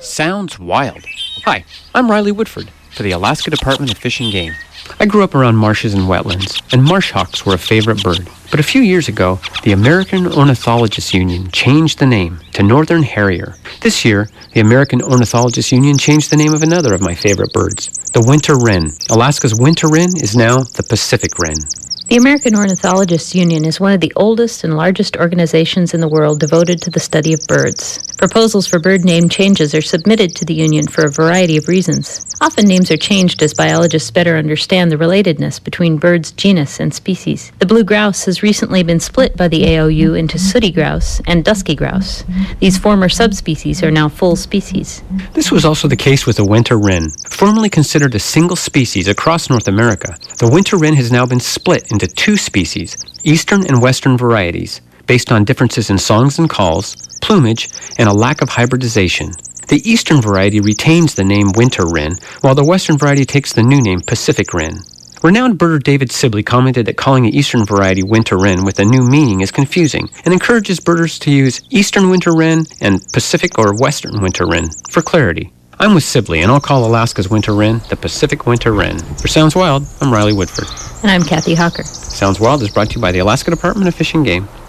Sounds wild. Hi, I'm Riley Woodford for the Alaska Department of Fish and Game. I grew up around marshes and wetlands, and marsh hawks were a favorite bird. But a few years ago, the American Ornithologists Union changed the name to Northern Harrier. This year, the American Ornithologists Union changed the name of another of my favorite birds, the winter wren. Alaska's winter wren is now the Pacific wren. The American Ornithologists Union is one of the oldest and largest organizations in the world devoted to the study of birds. Proposals for bird name changes are submitted to the union for a variety of reasons. Often names are changed as biologists better understand the relatedness between birds' genus and species. The blue grouse has recently been split by the AOU into sooty grouse and dusky grouse. These former subspecies are now full species. This was also the case with the winter wren. Formerly considered a single species across North America, the winter wren has now been split into two species, eastern and western varieties, based on differences in songs and calls, plumage, and a lack of hybridization. The eastern variety retains the name winter wren, while the western variety takes the new name Pacific wren. Renowned birder David Sibley commented that calling the eastern variety winter wren with a new meaning is confusing, and encourages birders to use eastern winter wren and Pacific or western winter wren for clarity. I'm with Sibley, and I'll call Alaska's winter wren the Pacific winter wren. For Sounds Wild, I'm Riley Woodford. And I'm Kathy Hawker. Sounds Wild is brought to you by the Alaska Department of Fish and Game.